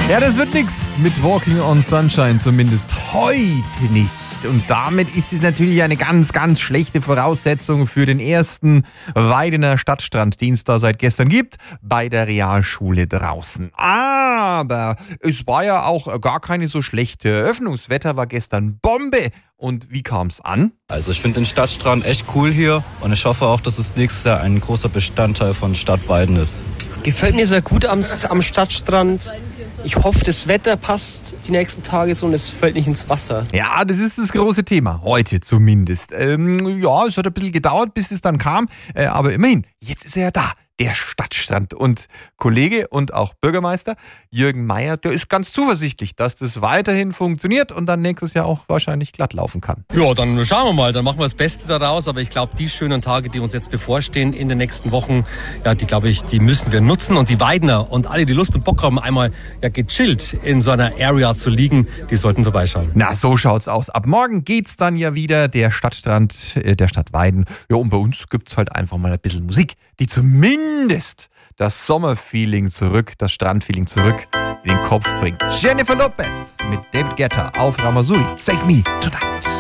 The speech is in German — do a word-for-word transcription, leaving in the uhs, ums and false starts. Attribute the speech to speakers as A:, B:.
A: Ja, das wird nix mit Walking on Sunshine, zumindest heute nicht. Und damit ist es natürlich eine ganz, ganz schlechte Voraussetzung für den ersten Weidener Stadtstranddienst, da seit gestern gibt, bei der Realschule draußen. Aber es war ja auch gar keine so schlechte Eröffnung. Das Wetter war gestern Bombe. Und wie kam es an?
B: Also ich finde den Stadtstrand echt cool hier und ich hoffe auch, dass es nächstes Jahr ein großer Bestandteil von Stadtweiden ist.
C: Gefällt mir sehr gut am, am Stadtstrand. Ich hoffe, das Wetter passt die nächsten Tage so und es fällt nicht ins Wasser.
A: Ja, das ist das große Thema, heute zumindest. Ähm, ja, es hat ein bisschen gedauert, bis es dann kam, äh, aber immerhin, jetzt ist er ja da. Der Stadtstrand. Und Kollege und auch Bürgermeister Jürgen Meier, der ist ganz zuversichtlich, dass das weiterhin funktioniert und dann nächstes Jahr auch wahrscheinlich glatt laufen kann.
D: Ja, dann schauen wir mal, dann machen wir das Beste daraus. Aber ich glaube, die schönen Tage, die uns jetzt bevorstehen in den nächsten Wochen, ja, die glaube ich, die müssen wir nutzen. Und die Weidner und alle, die Lust und Bock haben, einmal ja gechillt in so einer Area zu liegen, die sollten vorbeischauen.
A: Na, so schaut's aus. Ab morgen geht's dann ja wieder, der Stadtstrand äh, der Stadt Weiden. Ja, und bei uns gibt's halt einfach mal ein bisschen Musik, die zumindest Mindest das Sommerfeeling zurück, das Strandfeeling zurück in den Kopf bringt. Jennifer Lopez mit David Guetta auf Ramazzotti. Save Me Tonight.